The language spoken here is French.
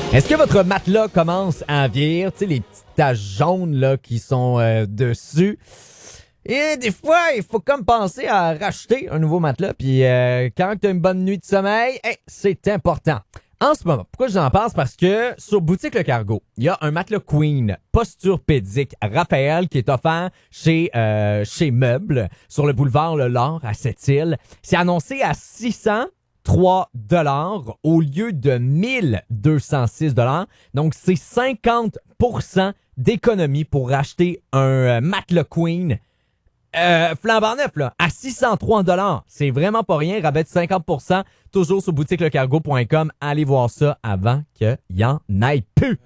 Est-ce que votre matelas commence à vieillir? Tu sais, les petites taches jaunes là, qui sont dessus. Et des fois, il faut comme penser à racheter un nouveau matelas. Puis quand tu as une bonne nuit de sommeil, c'est important. En ce moment, pourquoi je vous en parle? C'est parce que sur Boutique Le Cargo, il y a un matelas Queen posturpédique Raphaël qui est offert chez Meubles sur le boulevard Le Lard à Sept-Îles. C'est annoncé à 603 $ au lieu de 1206 $. Donc, c'est 50% d'économie pour acheter un matelas Queen flambant neuf, là, à 603 $. C'est vraiment pas rien. Rabais de 50%, toujours sur boutiquelecargo.com. Allez voir ça avant qu'il y en ait plus.